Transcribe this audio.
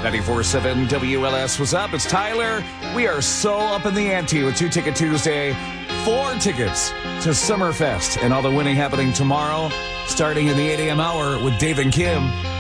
94.7 WLS. What's up? It's Tyler. We are so up in the ante with 2 Ticket Tuesday. 4 tickets to Summerfest and all the winning happening tomorrow, starting in the 8 a.m. hour with Dave and Kim.